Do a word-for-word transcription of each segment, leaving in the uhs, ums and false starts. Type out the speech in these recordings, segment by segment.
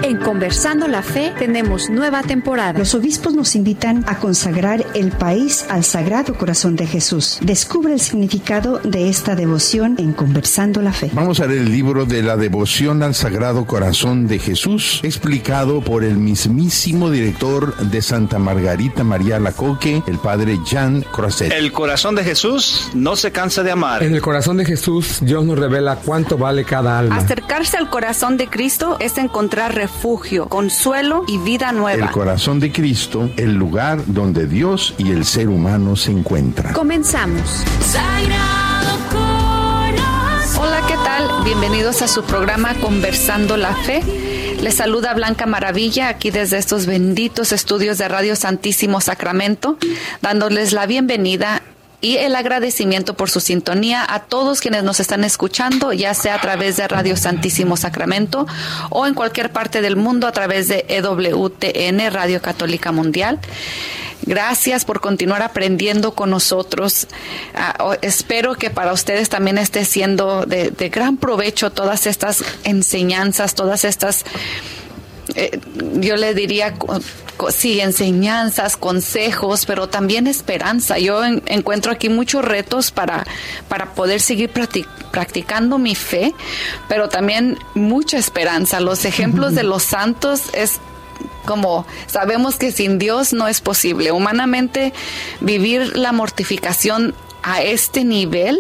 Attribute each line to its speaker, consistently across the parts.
Speaker 1: En Conversando la Fe tenemos nueva temporada.
Speaker 2: Los obispos nos invitan a consagrar el país al Sagrado Corazón de Jesús. Descubre el significado de esta devoción en Conversando la Fe.
Speaker 3: Vamos a leer el libro de la devoción al Sagrado Corazón de Jesús, explicado por el mismísimo director de Santa Margarita María Alacoque, el padre Jean Crozet.
Speaker 4: El corazón de Jesús no se cansa de amar.
Speaker 5: En el corazón de Jesús, Dios nos revela cuánto vale cada alma.
Speaker 6: Acercarse al corazón de Cristo es encontrar refugio, consuelo y vida nueva.
Speaker 3: El corazón de Cristo, el lugar donde Dios y el ser humano se encuentran.
Speaker 1: Comenzamos.
Speaker 6: Sagrado Corazón. Hola, ¿qué tal? Bienvenidos a su programa Conversando la Fe. Les saluda Blanca Maravilla aquí desde estos benditos estudios de Radio Santísimo Sacramento, dándoles la bienvenida y el agradecimiento por su sintonía a todos quienes nos están escuchando, ya sea a través de Radio Santísimo Sacramento o en cualquier parte del mundo a través de E W T N, Radio Católica Mundial. Gracias por continuar aprendiendo con nosotros. Uh, espero que para ustedes también esté siendo de, de gran provecho todas estas enseñanzas, todas estas, eh, yo le diría... Sí, enseñanzas, consejos, pero también esperanza. Yo en, encuentro aquí muchos retos para, para poder seguir practic, practicando mi fe, pero también mucha esperanza. Los ejemplos de los santos es como sabemos que sin Dios no es posible. Humanamente, vivir la mortificación a este nivel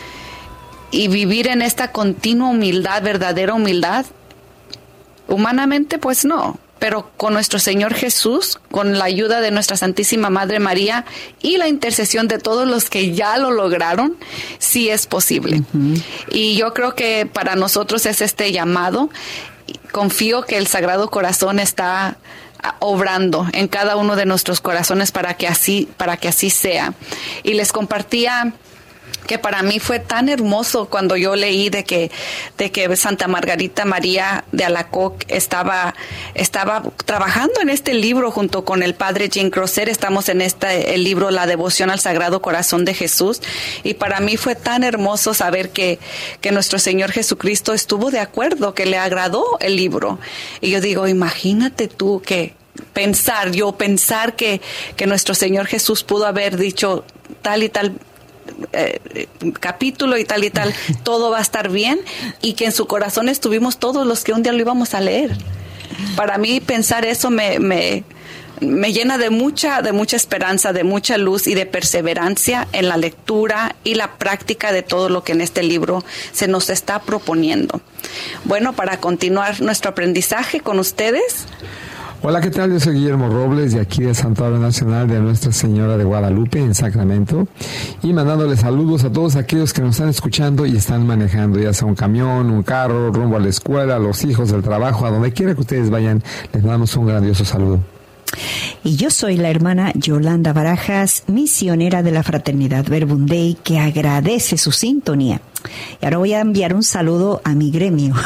Speaker 6: y vivir en esta continua humildad, verdadera humildad, humanamente pues no. Pero con nuestro Señor Jesús, con la ayuda de nuestra Santísima Madre María y la intercesión de todos los que ya lo lograron, sí es posible. Uh-huh. Y yo creo que para nosotros es este llamado. Confío que el Sagrado Corazón está obrando en cada uno de nuestros corazones para que así, para que así sea. Y les compartía que para mí fue tan hermoso cuando yo leí de que de que Santa Margarita María de Alacoque estaba estaba trabajando en este libro junto con el padre Jean Crozet. Estamos en este el libro La Devoción al Sagrado Corazón de Jesús, y para mí fue tan hermoso saber que que nuestro Señor Jesucristo estuvo de acuerdo, que le agradó el libro. Y yo digo, imagínate tú que pensar, yo pensar que que nuestro Señor Jesús pudo haber dicho tal y tal Eh, capítulo y tal y tal, todo va a estar bien, y que en su corazón estuvimos todos los que un día lo íbamos a leer. Para mí pensar eso me, me, me llena de mucha, de mucha esperanza, de mucha luz y de perseverancia en la lectura y la práctica de todo lo que en este libro se nos está proponiendo. Bueno, para continuar nuestro aprendizaje con ustedes.
Speaker 5: Hola, ¿qué tal? Yo soy Guillermo Robles, de aquí del Santuario Nacional de Nuestra Señora de Guadalupe, en Sacramento, y mandándoles saludos a todos aquellos que nos están escuchando y están manejando, ya sea un camión, un carro, rumbo a la escuela, a los hijos del trabajo, a donde quiera que ustedes vayan, les damos un grandioso saludo.
Speaker 2: Y yo soy la hermana Yolanda Barajas, misionera de la Fraternidad Verbum Dei, que agradece su sintonía. Y ahora voy a enviar un saludo a mi gremio,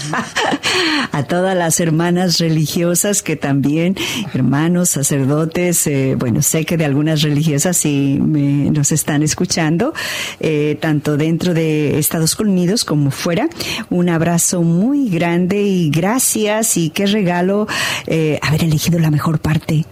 Speaker 2: a todas las hermanas religiosas que también, hermanos, sacerdotes, eh, bueno, sé que de algunas religiosas sí me, nos están escuchando, eh, tanto dentro de Estados Unidos como fuera. Un abrazo muy grande y gracias, y qué regalo eh, haber elegido la mejor parte.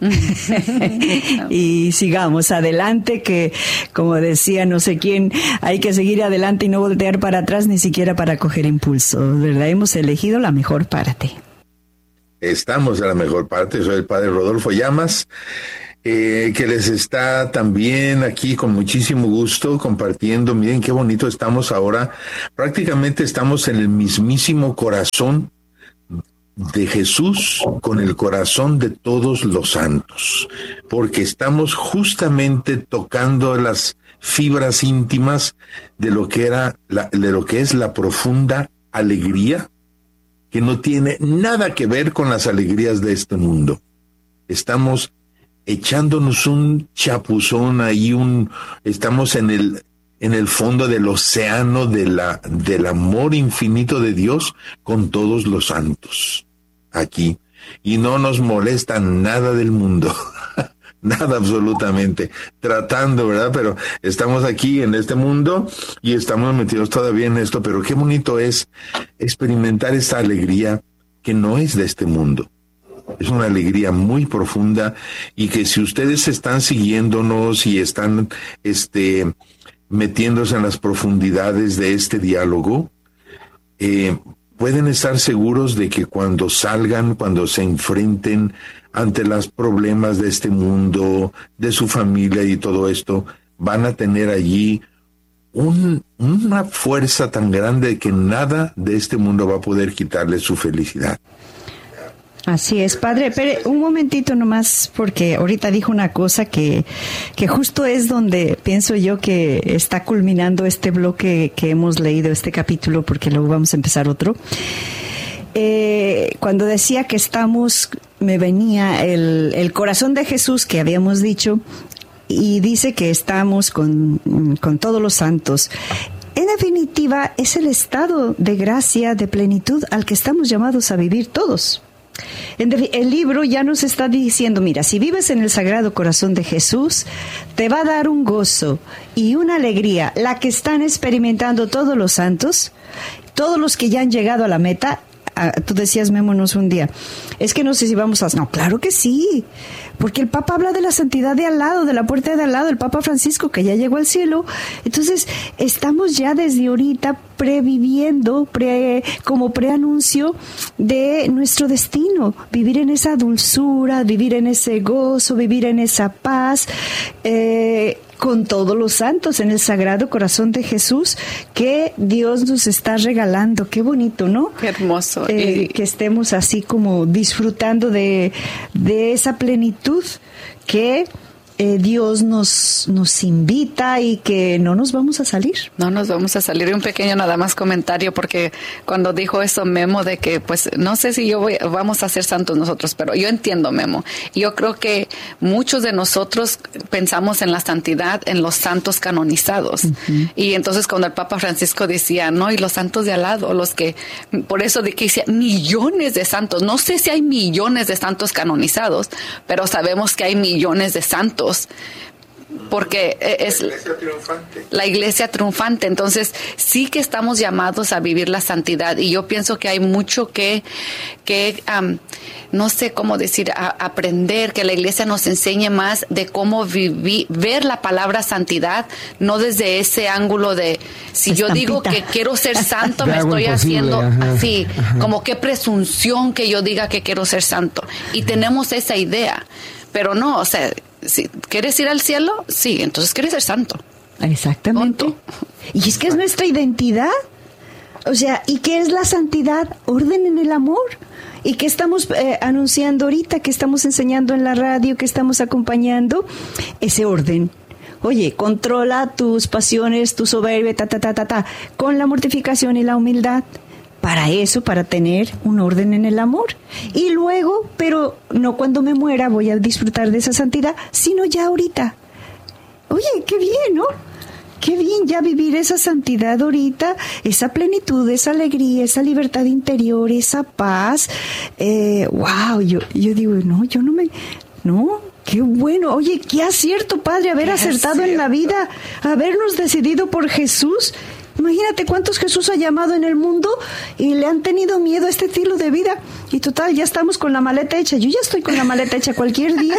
Speaker 2: Y sigamos adelante, que como decía no sé quién, hay que seguir adelante y no volver para atrás ni siquiera para coger impulso, ¿verdad? Hemos elegido la mejor parte.
Speaker 3: Estamos en la mejor parte. Soy el padre Rodolfo Llamas, eh, que les está también aquí con muchísimo gusto compartiendo. Miren qué bonito estamos ahora. Prácticamente estamos en el mismísimo corazón de Jesús, con el corazón de todos los santos, porque estamos justamente tocando las fibras íntimas de lo que era la, de lo que es la profunda alegría, que no tiene nada que ver con las alegrías de este mundo. Estamos echándonos un chapuzón ahí, un estamos en el en el fondo del océano de la del amor infinito de Dios con todos los santos aquí, y no nos molesta nada del mundo. Nada, absolutamente, tratando, ¿verdad? Pero estamos aquí en este mundo y estamos metidos todavía en esto, pero qué bonito es experimentar esa alegría que no es de este mundo, Es una alegría muy profunda y que si ustedes están siguiéndonos y están este, metiéndose en las profundidades de este diálogo, eh, pueden estar seguros de que cuando salgan, cuando se enfrenten ante los problemas de este mundo, de su familia y todo esto, van a tener allí un, una fuerza tan grande que nada de este mundo va a poder quitarles su felicidad.
Speaker 2: Así es, padre, pero un momentito nomás, porque ahorita dijo una cosa que, que justo es donde pienso yo que está culminando este bloque que hemos leído, este capítulo, porque luego vamos a empezar otro. Eh, cuando decía que estamos, me venía el, el corazón de Jesús que habíamos dicho, y dice que estamos con, con todos los santos. En definitiva, es el estado de gracia, de plenitud al que estamos llamados a vivir todos. El libro ya nos está diciendo, mira, si vives en el Sagrado Corazón de Jesús, te va a dar un gozo y una alegría, la que están experimentando todos los santos, todos los que ya han llegado a la meta. Ah, tú decías, Mémonos, un día, es que no sé si vamos a... No, claro que sí, porque el Papa habla de la santidad de al lado, de la puerta de al lado, el Papa Francisco, que ya llegó al cielo. Entonces, estamos ya desde ahorita previviendo, pre, como preanuncio de nuestro destino, vivir en esa dulzura, vivir en ese gozo, vivir en esa paz, eh, con todos los santos en el Sagrado Corazón de Jesús, que Dios nos está regalando. Qué bonito, ¿no?
Speaker 6: Qué hermoso.
Speaker 2: Eh,
Speaker 6: y...
Speaker 2: que estemos así como disfrutando de, de esa plenitud que eh, Dios nos, nos invita y que no nos vamos a salir.
Speaker 6: No nos vamos a salir. Y un pequeño nada más comentario, porque cuando dijo eso Memo de que, pues, no sé si yo voy, vamos a ser santos nosotros, pero yo entiendo, Memo. Yo creo que muchos de nosotros pensamos en la santidad en los santos canonizados. Uh-huh. Y entonces cuando el Papa Francisco decía, no, y los santos de al lado, los que, por eso de que decía millones de santos. No sé si hay millones de santos canonizados, pero sabemos que hay millones de santos. Porque es la iglesia triunfante. La iglesia triunfante. Entonces, sí que estamos llamados a vivir la santidad. Y yo pienso que hay mucho que, que um, no sé cómo decir, a, aprender, que la iglesia nos enseñe más de cómo vivir, ver la palabra santidad, no desde ese ángulo de, si Estampita. Yo digo que quiero ser santo, me estoy haciendo ajá, así, ajá. Como qué presunción que yo diga que quiero ser santo. Y tenemos esa idea. Pero no, o sea, si quieres ir al cielo, sí, entonces quieres ser santo.
Speaker 2: Exactamente. Punto. Y es que es nuestra identidad. O sea, ¿y qué es la santidad? Orden en el amor. ¿Y qué estamos eh, anunciando ahorita? ¿Qué estamos enseñando en la radio? ¿Qué estamos acompañando? Ese orden. Oye, controla tus pasiones, tu soberbia, ta, ta, ta, ta, ta, con la mortificación y la humildad. Para eso, para tener un orden en el amor. Y luego, pero no cuando me muera voy a disfrutar de esa santidad, sino ya ahorita. Oye, qué bien, ¿no? Qué bien ya vivir esa santidad ahorita, esa plenitud, esa alegría, esa libertad interior, esa paz. Eh, wow, yo, yo digo, no, yo no me... No, qué bueno. Oye, qué acierto, Padre, haber acertado acierto en la vida, habernos decidido por Jesús. Imagínate cuántos Jesús ha llamado en el mundo y le han tenido miedo a este estilo de vida. Y total, ya estamos con la maleta hecha. Yo ya estoy con la maleta hecha cualquier día.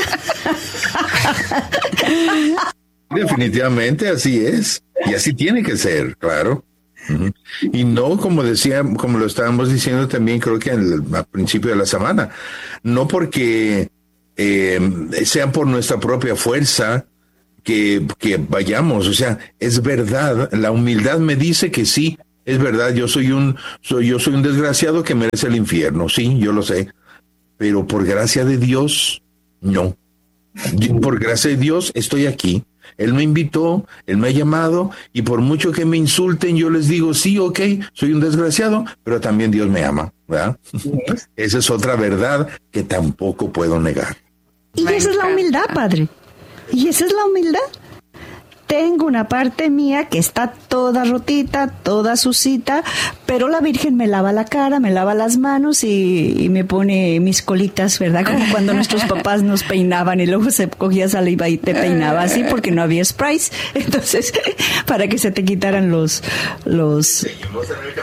Speaker 3: Definitivamente así es. Y así tiene que ser, claro. Uh-huh. Y no, como decía, como lo estábamos diciendo también, creo que el, al principio de la semana, no porque eh, sea por nuestra propia fuerza, Que, que vayamos, o sea, es verdad, la humildad me dice que sí, es verdad, yo soy un, soy, yo soy un desgraciado que merece el infierno, sí, yo lo sé, pero por gracia de Dios, no, yo, por gracia de Dios estoy aquí, Él me invitó, Él me ha llamado, y por mucho que me insulten, yo les digo, sí, ok, soy un desgraciado, pero también Dios me ama, ¿verdad? Esa es otra verdad que tampoco puedo negar.
Speaker 2: Y esa es la humildad, Padre. Y esa es la humildad. Tengo una parte mía que está toda rotita, toda sucita, pero la Virgen me lava la cara, me lava las manos y, y me pone mis colitas, ¿verdad? Como cuando nuestros papás nos peinaban y luego se cogía saliva y te peinaba así porque no había sprays. Entonces, para que se te quitaran los... los...
Speaker 3: Seguimos en el camino.
Speaker 2: Y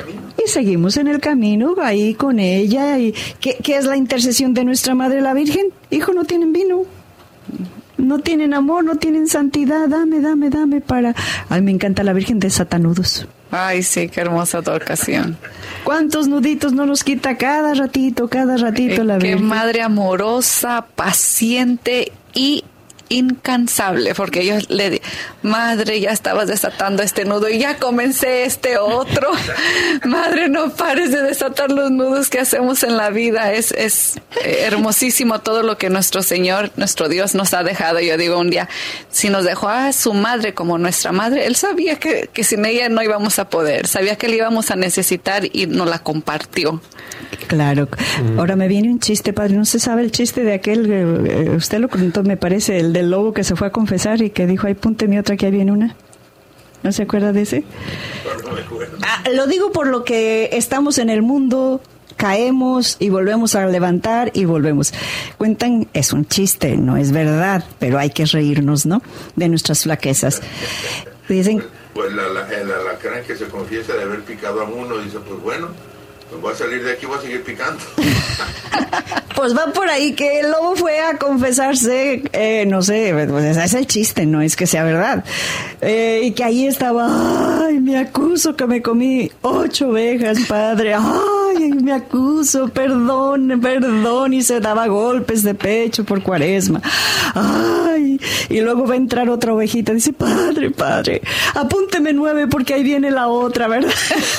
Speaker 2: seguimos en el camino ahí con ella. Y ¿qué, qué es la intercesión de nuestra Madre la Virgen? Hijo, no tienen vino, no tienen amor, no tienen santidad, dame, dame, dame para... Ay, me encanta la Virgen de Satanudos.
Speaker 6: Ay, sí, qué hermosa tu ocasión.
Speaker 2: ¿Cuántos nuditos no nos quita cada ratito, cada ratito
Speaker 6: eh,
Speaker 2: la Virgen?
Speaker 6: Qué madre amorosa, paciente y incansable, porque yo le di, madre, ya estabas desatando este nudo y ya comencé este otro. Madre, no pares de desatar los nudos que hacemos en la vida. Es, es hermosísimo todo lo que nuestro Señor, nuestro Dios nos ha dejado. Yo digo un día, si nos dejó a su madre como nuestra madre, Él sabía que, que sin ella no íbamos a poder, sabía que le íbamos a necesitar y nos la compartió.
Speaker 2: Claro. Ahora me viene un chiste, padre. No se sabe el chiste de aquel, eh, usted lo contó, me parece, el del lobo que se fue a confesar y que dijo, ay, púnteme otra que ahí viene una. ¿No se acuerda de ese?
Speaker 3: No me acuerdo.
Speaker 2: Ah, lo digo por lo que estamos en el mundo, caemos y volvemos a levantar y volvemos. Cuentan, es un chiste, no es verdad, pero hay que reírnos, ¿no? De nuestras flaquezas. Dicen...
Speaker 3: Pues la, la, el alacrán que se confiesa de haber picado a uno, dice, pues bueno, pues voy a salir de aquí, voy a seguir picando.
Speaker 2: Pues va por ahí que el lobo fue a confesarse, eh, no sé, pues ese es el chiste, no es que sea verdad. Eh, y que ahí estaba, ay, me acuso que me comí ocho ovejas, padre, ay, me acuso, perdón, perdón, y se daba golpes de pecho por Cuaresma. Ay, y luego va a entrar otra ovejita, dice, padre, padre, apúnteme nueve porque ahí viene la otra, ¿verdad?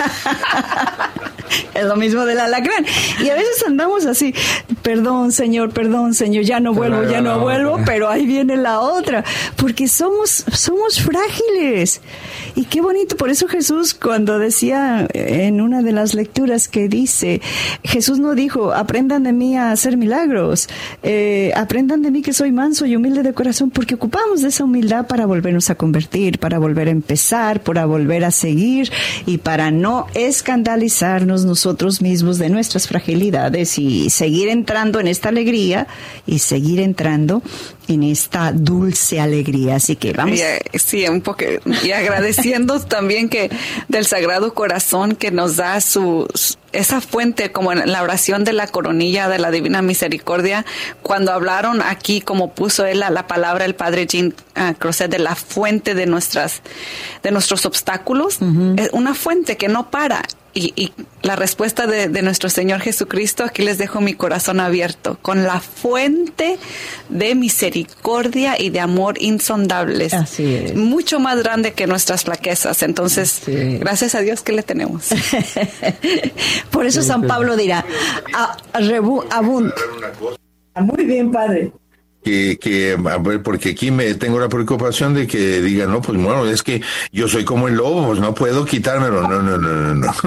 Speaker 2: Es lo mismo del alacrán. Y a veces andamos así, perdón, Señor, perdón, Señor, ya no vuelvo, ya no vuelvo, pero ahí viene la otra, porque somos, somos frágiles. Y qué bonito, por eso Jesús, cuando decía en una de las lecturas que dice, Jesús no dijo, aprendan de mí a hacer milagros, eh, aprendan de mí que soy manso y humilde de corazón, porque ocupamos de esa humildad para volvernos a convertir, para volver a empezar, para volver a seguir y para no escandalizarnos nosotros mismos de nuestras fragilidades y seguir entrando en esta alegría y seguir entrando en esta dulce alegría. Así que vamos.
Speaker 6: Y, sí, un poco, y agradeciendo también que del Sagrado Corazón que nos da su, esa fuente, como en la oración de la coronilla de la Divina Misericordia, cuando hablaron aquí, como puso él la, la palabra el Padre Jean uh, Crozet, de la fuente de nuestras, de nuestros obstáculos, uh-huh. Es una fuente que no para. Y, y la respuesta de, de nuestro Señor Jesucristo, aquí les dejo mi corazón abierto, con la fuente de misericordia y de amor insondables. Así es. Mucho más grande que nuestras flaquezas. Entonces, gracias a Dios que le tenemos.
Speaker 2: Por eso San Pablo dirá, a, a rebu, abund. Muy bien, padre.
Speaker 3: Que, que, a ver, porque aquí me tengo la preocupación de que digan, no, pues bueno, es que yo soy como el lobo, pues no puedo quitármelo. No, no, no, no, no.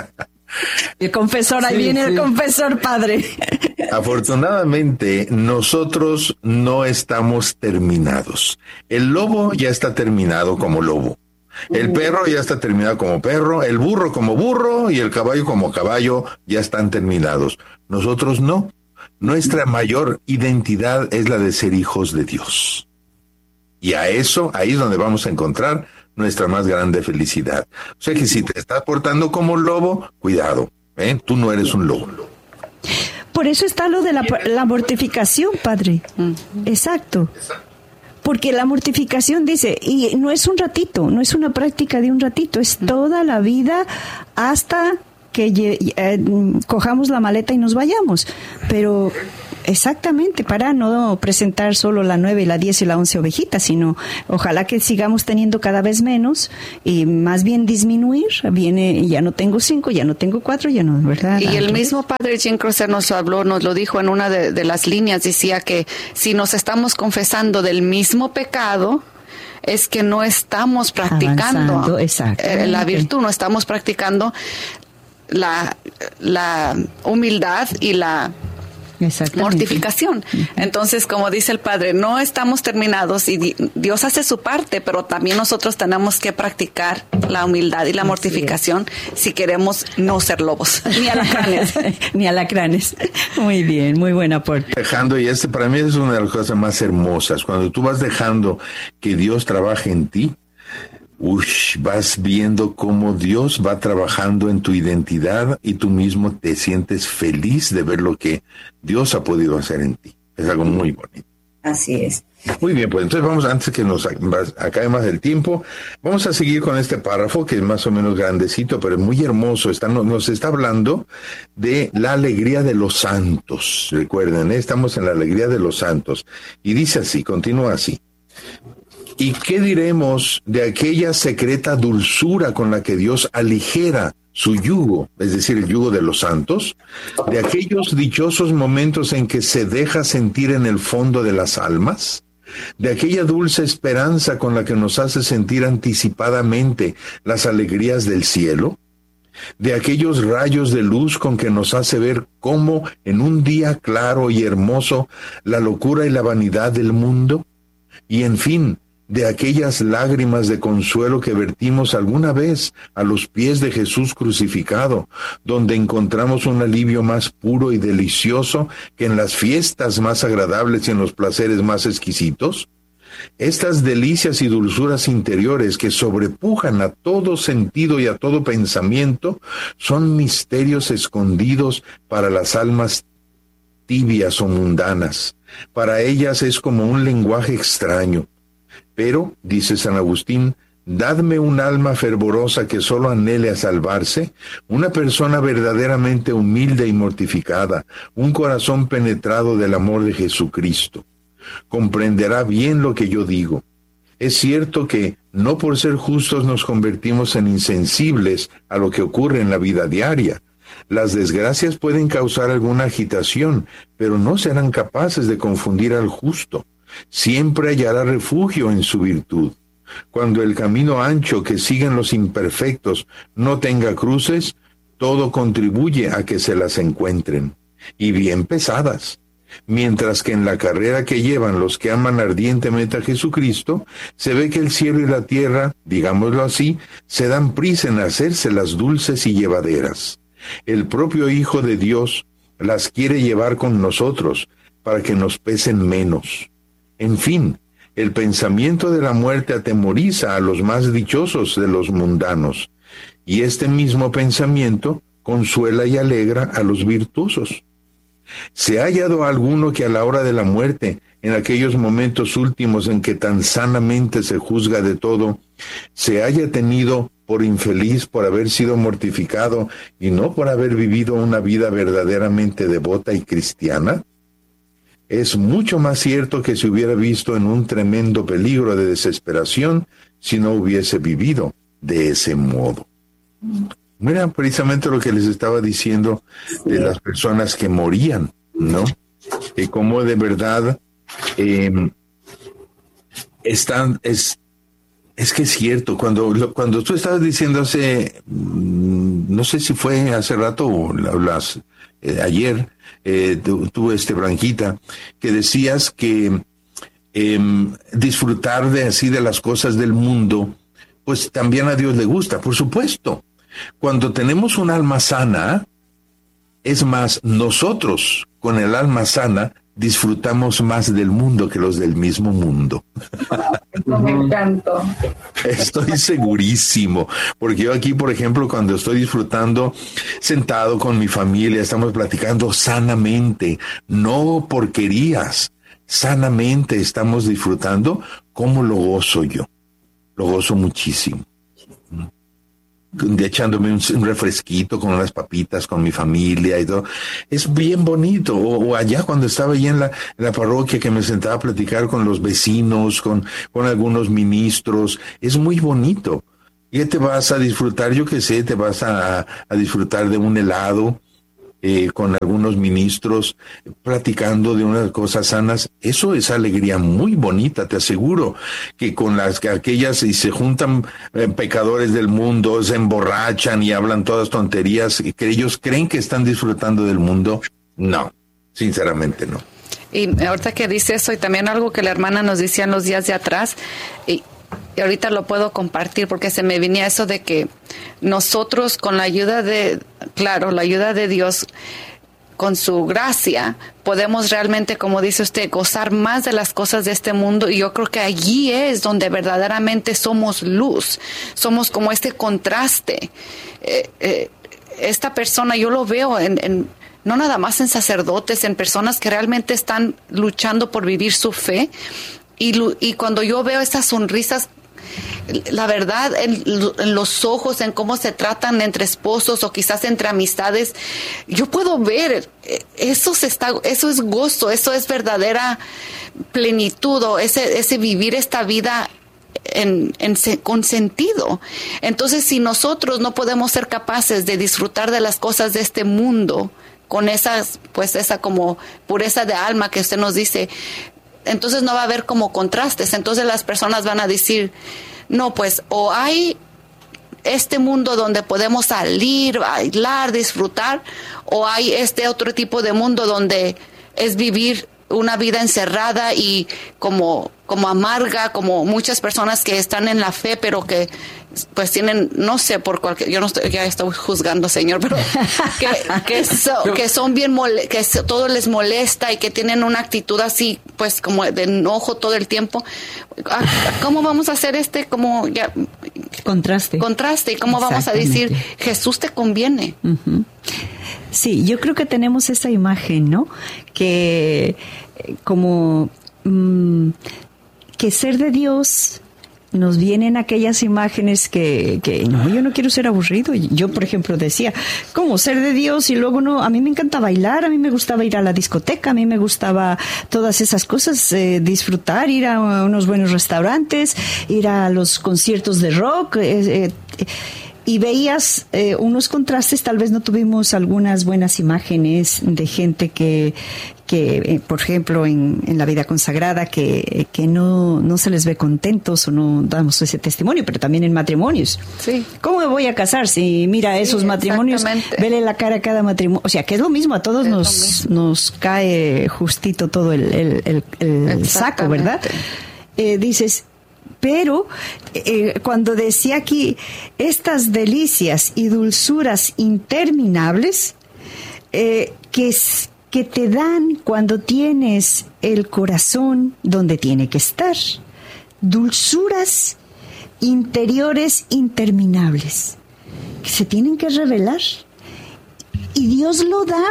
Speaker 2: El confesor, ahí sí, viene sí. El confesor, padre.
Speaker 3: Afortunadamente, nosotros no estamos terminados. El lobo ya está terminado como lobo. El perro ya está terminado como perro, el burro como burro y el caballo como caballo ya están terminados. Nosotros no. Nuestra mayor identidad es la de ser hijos de Dios. Y a eso, ahí es donde vamos a encontrar nuestra más grande felicidad. O sea que si te estás portando como un lobo, cuidado, ¿eh? Tú no eres un lobo.
Speaker 2: Por eso está lo de la, la mortificación, padre. Uh-huh. Exacto. Porque la mortificación dice, y no es un ratito, no es una práctica de un ratito, es toda la vida hasta que eh, cojamos la maleta y nos vayamos. Pero exactamente, para no presentar solo la nueve y la diez y la once ovejitas, sino ojalá que sigamos teniendo cada vez menos y más bien disminuir. Viene, ya no tengo cinco, ya no tengo cuatro, ya no, ¿verdad?
Speaker 6: Y el mismo Padre Jean Crozet nos habló, nos lo dijo en una de, de las líneas, decía que si nos estamos confesando del mismo pecado, es que no estamos practicando eh, la virtud, no estamos practicando la, la humildad y la mortificación. Entonces, como dice el Padre, no estamos terminados y Dios hace su parte, pero también nosotros tenemos que practicar la humildad y la mortificación si queremos no ser lobos, ni alacranes.
Speaker 2: Ni alacranes. Muy bien, muy buen aporte.
Speaker 3: Dejando, y este para mí es una de las cosas más hermosas, cuando tú vas dejando que Dios trabaje en ti, ush, vas viendo cómo Dios va trabajando en tu identidad y tú mismo te sientes feliz de ver lo que Dios ha podido hacer en ti. Es algo muy bonito.
Speaker 2: Así es.
Speaker 3: Muy bien, pues entonces vamos, antes que nos acabe más el tiempo, vamos a seguir con este párrafo que es más o menos grandecito, pero es muy hermoso. Está, nos está hablando de la alegría de los santos. Recuerden, ¿eh? Estamos en la alegría de los santos. Y dice así, continúa así. ¿Y qué diremos de aquella secreta dulzura con la que Dios aligera su yugo, es decir, el yugo de los santos, de aquellos dichosos momentos en que se deja sentir en el fondo de las almas, de aquella dulce esperanza con la que nos hace sentir anticipadamente las alegrías del cielo, de aquellos rayos de luz con que nos hace ver cómo en un día claro y hermoso la locura y la vanidad del mundo, y en fin, de aquellas lágrimas de consuelo que vertimos alguna vez a los pies de Jesús crucificado, donde encontramos un alivio más puro y delicioso que en las fiestas más agradables y en los placeres más exquisitos. Estas delicias y dulzuras interiores que sobrepujan a todo sentido y a todo pensamiento son misterios escondidos para las almas tibias o mundanas. Para ellas es como un lenguaje extraño. Pero, dice San Agustín, dadme un alma fervorosa que solo anhele a salvarse, una persona verdaderamente humilde y mortificada, un corazón penetrado del amor de Jesucristo. Comprenderá bien lo que yo digo. Es cierto que, no por ser justos nos convertimos en insensibles a lo que ocurre en la vida diaria. Las desgracias pueden causar alguna agitación, pero no serán capaces de confundir al justo. Siempre hallará refugio en su virtud. Cuando el camino ancho que siguen los imperfectos no tenga cruces, todo contribuye a que se las encuentren, y bien pesadas. Mientras que en la carrera que llevan los que aman ardientemente a Jesucristo, se ve que el cielo y la tierra, digámoslo así, se dan prisa en hacérselas dulces y llevaderas. El propio Hijo de Dios las quiere llevar con nosotros, para que nos pesen menos. En fin, el pensamiento de la muerte atemoriza a los más dichosos de los mundanos, y este mismo pensamiento consuela y alegra a los virtuosos. ¿Se ha hallado alguno que a la hora de la muerte, en aquellos momentos últimos en que tan sanamente se juzga de todo, se haya tenido por infeliz por haber sido mortificado y no por haber vivido una vida verdaderamente devota y cristiana? Es mucho más cierto que se hubiera visto en un tremendo peligro de desesperación si no hubiese vivido de ese modo. Mira, precisamente lo que les estaba diciendo de las personas que morían, ¿no? Y cómo de verdad eh, están, es, es que es cierto, cuando, cuando tú estabas diciendo hace, no sé si fue hace rato o las, eh, ayer, Eh, tuve este Branquita, que decías que eh, disfrutar de así de las cosas del mundo, pues también a Dios le gusta, por supuesto. Cuando tenemos un alma sana, es más, nosotros con el alma sana disfrutamos más del mundo que los del mismo mundo.
Speaker 6: Me encantó.
Speaker 3: Estoy segurísimo, porque yo aquí, por ejemplo, cuando estoy disfrutando sentado con mi familia, estamos platicando sanamente, no porquerías, sanamente estamos disfrutando, ¿cómo lo gozo yo? Lo gozo muchísimo. Echándome un, un refresquito con unas papitas con mi familia y todo, es bien bonito. O, o allá cuando estaba allí en la, en la parroquia, que me sentaba a platicar con los vecinos, con, con algunos ministros, es muy bonito. Y te vas a disfrutar, yo qué sé, te vas a, a disfrutar de un helado eh, con algunos ministros, platicando de unas cosas sanas. Eso es alegría muy bonita, te aseguro, que con las que aquellas y se juntan eh, pecadores del mundo, se emborrachan y hablan todas tonterías, y que ellos creen que están disfrutando del mundo. No, sinceramente no.
Speaker 6: Y ahorita que dice eso, y también algo que la hermana nos decía en los días de atrás, y Y ahorita lo puedo compartir porque se me venía eso de que nosotros con la ayuda de, claro, la ayuda de Dios, con su gracia, podemos realmente, como dice usted, gozar más de las cosas de este mundo. Y yo creo que allí es donde verdaderamente somos luz. Somos como este contraste. Eh, eh, esta persona, yo lo veo en, en, no nada más en sacerdotes, en personas que realmente están luchando por vivir su fe. Y, y cuando yo veo esas sonrisas, la verdad, en, en los ojos, en cómo se tratan entre esposos o quizás entre amistades, yo puedo ver, eso se está, eso es gozo, eso es verdadera plenitud, o ese, ese vivir esta vida en, en, con sentido. Entonces, si nosotros no podemos ser capaces de disfrutar de las cosas de este mundo, con esas, pues esa como pureza de alma que usted nos dice, entonces no va a haber como contrastes. Entonces las personas van a decir, no, pues o hay este mundo donde podemos salir, bailar, disfrutar, o hay este otro tipo de mundo donde es vivir una vida encerrada y como, como amarga, como muchas personas que están en la fe, pero que pues tienen, no sé, por cualquier, yo no estoy, ya estoy juzgando, Señor, pero que, que, so, que son bien, mole, que todo les molesta y que tienen una actitud así, pues como de enojo todo el tiempo. ¿Cómo vamos a hacer este, como ya
Speaker 2: contraste?
Speaker 6: Contraste, y cómo vamos a decir, Jesús te conviene.
Speaker 2: Uh-huh. Sí, yo creo que tenemos esa imagen, ¿no? Que como mmm, que ser de Dios, nos vienen aquellas imágenes que, que no, yo no quiero ser aburrido. Yo, por ejemplo, decía, ¿cómo ser de Dios? Y luego no, a mí me encanta bailar, a mí me gustaba ir a la discoteca, a mí me gustaba todas esas cosas, eh, disfrutar, ir a unos buenos restaurantes, ir a los conciertos de rock, eh, eh, y veías eh, unos contrastes. Tal vez no tuvimos algunas buenas imágenes de gente que, que eh, por ejemplo, en, en la vida consagrada, que, que no, no se les ve contentos o no damos ese testimonio, pero también en matrimonios.
Speaker 6: Sí. ¿
Speaker 2: ¿Cómo me voy a casar si mira
Speaker 6: sí,
Speaker 2: esos matrimonios? Vele la cara a cada matrimonio. O sea, que es lo mismo, a todos nos, nos cae justito todo el, el, el, el saco, ¿verdad? Eh, dices... Pero eh, cuando decía aquí, estas delicias y dulzuras interminables eh, que, que te dan cuando tienes el corazón donde tiene que estar, dulzuras interiores interminables, que se tienen que revelar. Y Dios lo da.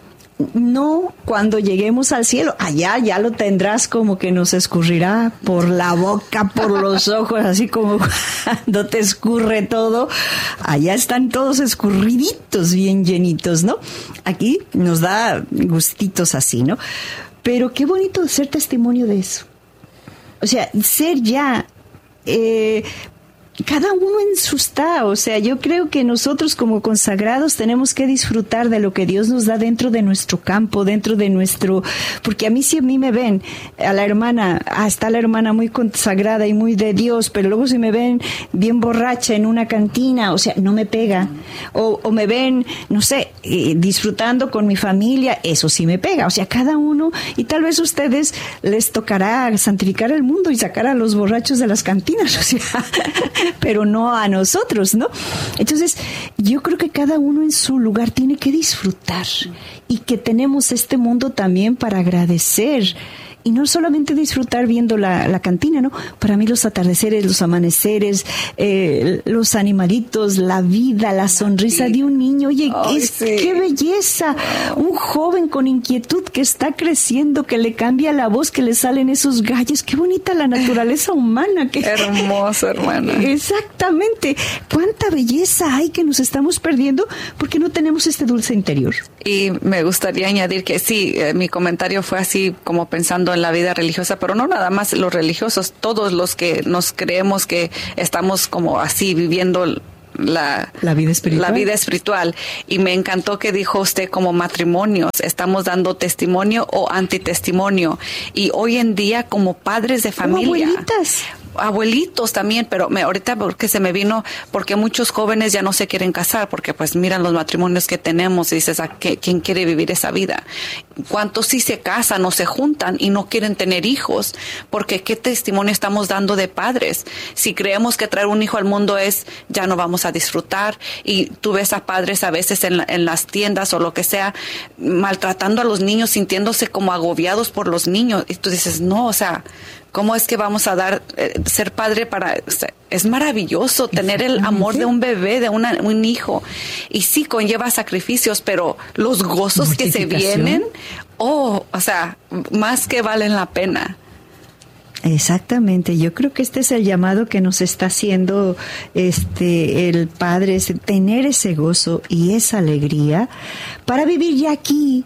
Speaker 2: No cuando lleguemos al cielo, allá ya lo tendrás como que nos escurrirá por la boca, por los ojos, así como cuando te escurre todo, allá están todos escurriditos, bien llenitos, ¿no? Aquí nos da gustitos así, ¿no? Pero qué bonito ser testimonio de eso. O sea, ser ya... Eh, cada uno en su estado. O sea, yo creo que nosotros como consagrados tenemos que disfrutar de lo que Dios nos da dentro de nuestro campo, dentro de nuestro... Porque a mí, si a mí me ven, a la hermana, ah, está la hermana muy consagrada y muy de Dios, pero luego si me ven bien borracha en una cantina, o sea, no me pega. O, o me ven, no sé, eh, disfrutando con mi familia, eso sí me pega. O sea, cada uno, y tal vez a ustedes les tocará santificar el mundo y sacar a los borrachos de las cantinas, o sea... pero no a nosotros, ¿no? Entonces, yo creo que cada uno en su lugar tiene que disfrutar y que tenemos este mundo también para agradecer. Y no solamente disfrutar viendo la, la cantina, ¿no? Para mí los atardeceres, los amaneceres, eh, los animalitos, la vida, la sonrisa de un niño. Oye,
Speaker 6: Ay,
Speaker 2: es,
Speaker 6: sí.
Speaker 2: ¡qué belleza! Un joven con inquietud que está creciendo, que le cambia la voz, que le salen esos gallos. ¡Qué bonita la naturaleza humana! Que...
Speaker 6: Hermoso, hermana.
Speaker 2: Exactamente. ¡Cuánta belleza hay que nos estamos perdiendo porque no tenemos este dulce interior!
Speaker 6: Y me gustaría añadir que sí, eh, mi comentario fue así como pensando en la vida religiosa, pero no nada más los religiosos, todos los que nos creemos que estamos como así viviendo la,
Speaker 2: la vida espiritual.
Speaker 6: La vida espiritual. Y me encantó que dijo usted como matrimonios, estamos dando testimonio o antitestimonio. Y hoy en día como padres de familia.
Speaker 2: Como abuelitas.
Speaker 6: abuelitos también, pero me, ahorita porque se me vino, porque muchos jóvenes ya no se quieren casar, porque pues miran los matrimonios que tenemos y dices, ¿a qué, quién quiere vivir esa vida? ¿Cuántos sí se casan o se juntan y no quieren tener hijos? Porque ¿qué testimonio estamos dando de padres? Si creemos que traer un hijo al mundo es, ya no vamos a disfrutar, y tú ves a padres a veces en, la, en las tiendas o lo que sea, maltratando a los niños, sintiéndose como agobiados por los niños, y tú dices, no, o sea, ¿cómo es que vamos a dar, eh, ser padre para, o sea, es maravilloso tener el amor de un bebé, de una, un hijo, y sí conlleva sacrificios, pero los gozos que se vienen, oh, o sea, más que valen la pena.
Speaker 2: Exactamente, yo creo que este es el llamado que nos está haciendo este el Padre, es tener ese gozo y esa alegría para vivir ya aquí.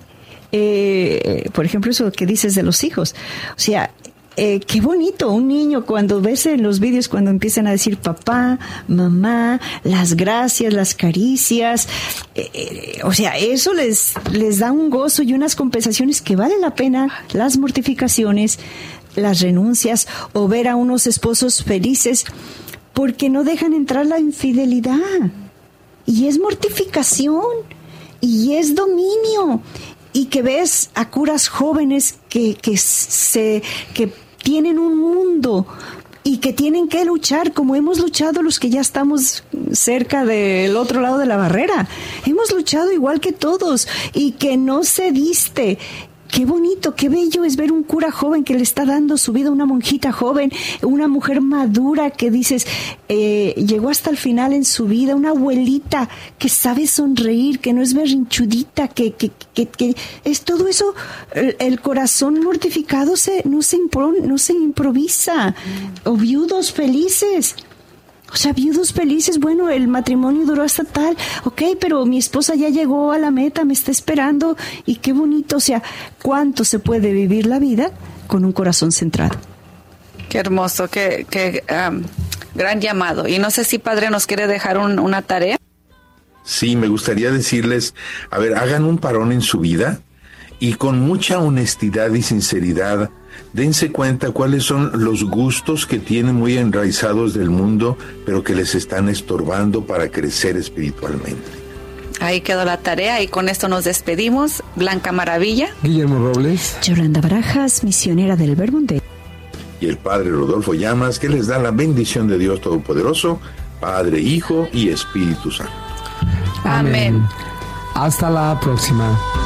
Speaker 2: Eh, por ejemplo, eso que dices de los hijos, o sea, Eh, qué bonito, un niño cuando ves en los vídeos cuando empiezan a decir papá, mamá, las gracias, las caricias, eh, eh, o sea, eso les, les da un gozo y unas compensaciones que vale la pena, las mortificaciones, las renuncias, o ver a unos esposos felices porque no dejan entrar la infidelidad, y es mortificación y es dominio, y que ves a curas jóvenes que, que se, que tienen un mundo y que tienen que luchar como hemos luchado los que ya estamos cerca del otro lado de la barrera. Hemos luchado igual que todos y que no se diste. Qué bonito, qué bello es ver un cura joven que le está dando su vida a una monjita joven, una mujer madura que dices, eh, llegó hasta el final en su vida, una abuelita que sabe sonreír, que no es berrinchudita, que, que, que, que es todo eso, el, el corazón mortificado se, no, se impro, no se improvisa, o viudos felices. O sea, viudos felices, bueno, el matrimonio duró hasta tal, ok, pero mi esposa ya llegó a la meta, me está esperando, y qué bonito, o sea, cuánto se puede vivir la vida con un corazón centrado.
Speaker 6: Qué hermoso, qué, qué um, gran llamado. Y no sé si Padre nos quiere dejar un, una tarea.
Speaker 3: Sí, me gustaría decirles, a ver, hagan un parón en su vida y con mucha honestidad y sinceridad, dense cuenta cuáles son los gustos que tienen muy enraizados del mundo, pero que les están estorbando para crecer espiritualmente.
Speaker 6: Ahí quedó la tarea y con esto nos despedimos. Blanca Maravilla,
Speaker 5: Guillermo Robles,
Speaker 2: Yolanda Barajas, misionera del Verbunday,
Speaker 3: y el Padre Rodolfo Llamas, que les da la bendición de Dios Todopoderoso, Padre, Hijo y Espíritu Santo.
Speaker 6: amén.
Speaker 5: Hasta la próxima.